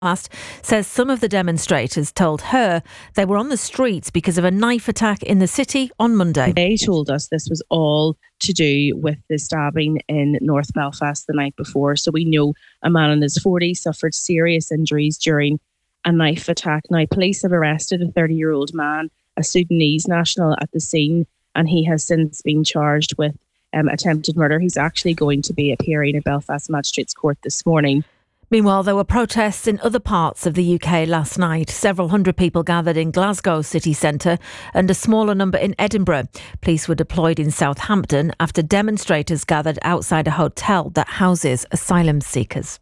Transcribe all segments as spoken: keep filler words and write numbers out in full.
Belfast says some of the demonstrators told her they were on the streets because of a knife attack in the city on Monday. They told us this was all to do with the stabbing in North Belfast the night before. So we know a man in his forties suffered serious injuries during a knife attack. Now, police have arrested a thirty-year-old man, a Sudanese national, at the scene, and he has since been charged with um, attempted murder. He's actually going to be appearing at Belfast Magistrates Court this morning. Meanwhile, there were protests in other parts of the U K last night. Several hundred people gathered in Glasgow city centre and a smaller number in Edinburgh. Police were deployed in Southampton after demonstrators gathered outside a hotel that houses asylum seekers.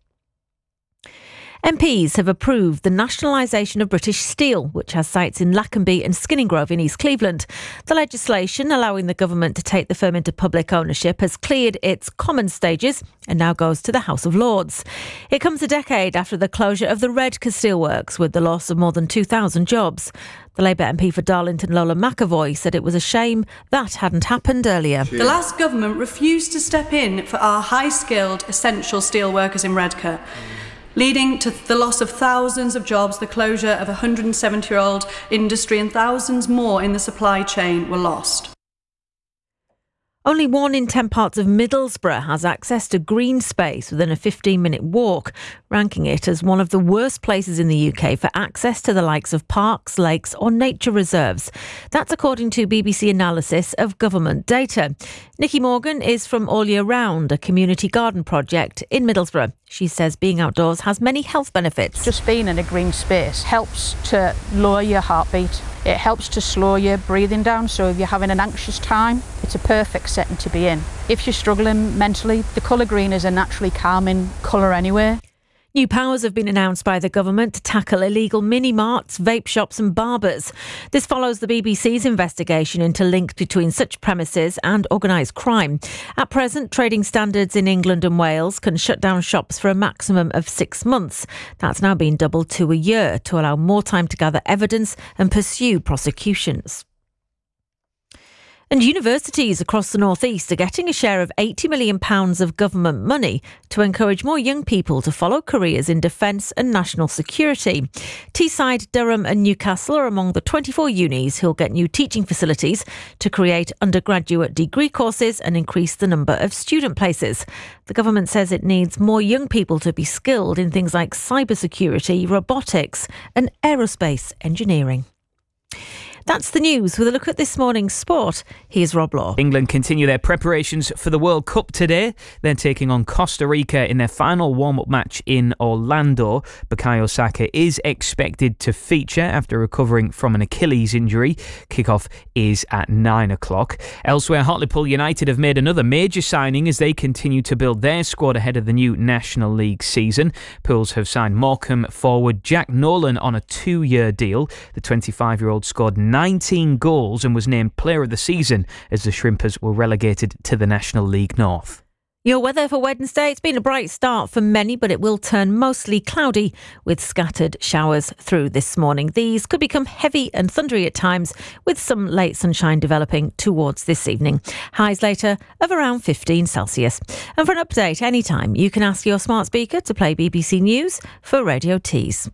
M Ps have approved the nationalisation of British Steel, which has sites in Lackenby and Skinning Grove in East Cleveland. The legislation allowing the government to take the firm into public ownership has cleared its common stages and now goes to the House of Lords. It comes a decade after the closure of the Redcar Steelworks, with the loss of more than two thousand jobs. The Labour M P for Darlington, Lola McAvoy, said it was a shame that hadn't happened earlier. The last government refused to step in for our high-skilled, essential steelworkers in Redcar, leading to the loss of thousands of jobs, the closure of a one hundred seventy-year-old industry, and thousands more in the supply chain were lost. Only one in ten parts of Middlesbrough has access to green space within a fifteen-minute walk, ranking it as one of the worst places in the U K for access to the likes of parks, lakes or nature reserves. That's according to B B C analysis of government data. Nikki Morgan is from All Year Round, a community garden project in Middlesbrough. She says being outdoors has many health benefits. Just being in a green space helps to lower your heartbeat. It helps to slow your breathing down, so if you're having an anxious time, it's a perfect setting to be in. If you're struggling mentally, the colour green is a naturally calming colour anyway. New powers have been announced by the government to tackle illegal mini-marts, vape shops and barbers. This follows the B B C's investigation into links between such premises and organised crime. At present, trading standards in England and Wales can shut down shops for a maximum of six months. That's now been doubled to a year to allow more time to gather evidence and pursue prosecutions. And universities across the North East are getting a share of eighty million pounds of government money to encourage more young people to follow careers in defence and national security. Teesside, Durham and Newcastle are among the twenty-four unis who'll get new teaching facilities to create undergraduate degree courses and increase the number of student places. The government says it needs more young people to be skilled in things like cybersecurity, robotics and aerospace engineering. That's the news with a look at this morning's sport. Here's Rob Law. England continue their preparations for the World Cup today. They're taking on Costa Rica in their final warm-up match in Orlando. Bukayo Saka is expected to feature after recovering from an Achilles injury. Kickoff is at nine o'clock. Elsewhere, Hartlepool United have made another major signing as they continue to build their squad ahead of the new National League season. Pools have signed Morecambe forward Jack Nolan on a two-year deal. The twenty-five-year-old scored nineteen goals and was named Player of the Season as the Shrimpers were relegated to the National League North. Your weather for Wednesday, it's been a bright start for many, but it will turn mostly cloudy with scattered showers through this morning. These could become heavy and thundery at times, with some late sunshine developing towards this evening. Highs later of around fifteen Celsius. And for an update anytime, you can ask your smart speaker to play B B C News for Radio Tees.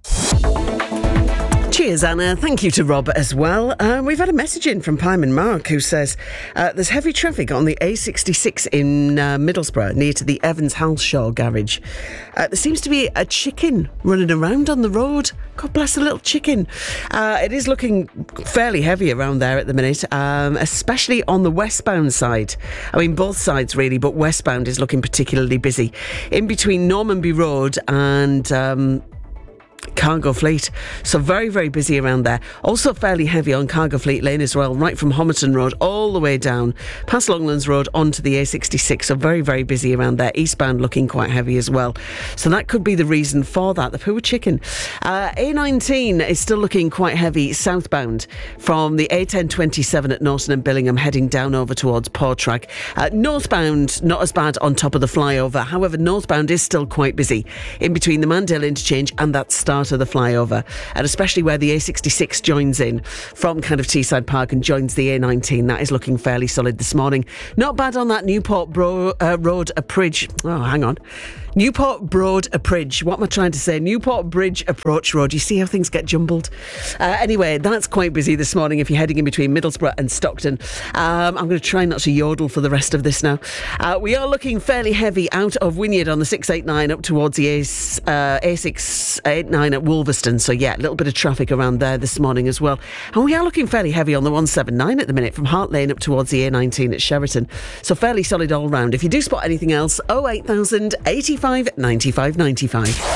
Cheers, Anna. Thank you to Rob as well. Uh, we've had a message in from Pyman Mark who says uh, there's heavy traffic on the A sixty-six in uh, Middlesbrough near to the Evans Halshaw garage. Uh, there seems to be a chicken running around on the road. God bless the little chicken. Uh, it is looking fairly heavy around there at the minute, um, especially on the westbound side. I mean, both sides really, but westbound is looking particularly busy. In between Normanby Road and Um, Cargo Fleet. So very, very busy around there. Also fairly heavy on Cargo Fleet Lane as well, right from Homerton Road all the way down past Longlands Road onto the A sixty-six. So very, very busy around there. Eastbound looking quite heavy as well. So that could be the reason for that. The poor chicken. Uh, A nineteen is still looking quite heavy southbound from the A ten twenty-seven at Norton and Billingham heading down over towards Portrack. Uh, northbound, not as bad on top of the flyover. However, northbound is still quite busy in between the Mandale interchange and that start of the flyover, and especially where the A sixty-six joins in from kind of Teesside Park and joins the A nineteen. That is looking fairly solid this morning. Not bad on that Newport Bro, uh, Road, a Bridge. Oh, hang on. Newport Broad Bridge. What am I trying to say? Newport Bridge Approach Road. You see how things get jumbled? Uh, anyway, that's quite busy this morning if you're heading in between Middlesbrough and Stockton. Um, I'm going to try not to yodel for the rest of this now. Uh, we are looking fairly heavy out of Wynyard on the six eighty-nine up towards the A, uh, A six eighty-nine at Wolverston. So yeah, a little bit of traffic around there this morning as well. And we are looking fairly heavy on the one seventy-nine at the minute from Hart Lane up towards the A nineteen at Sheraton. So fairly solid all round. If you do spot anything else, oh eight thousand eighty-five ninety-five ninety-five.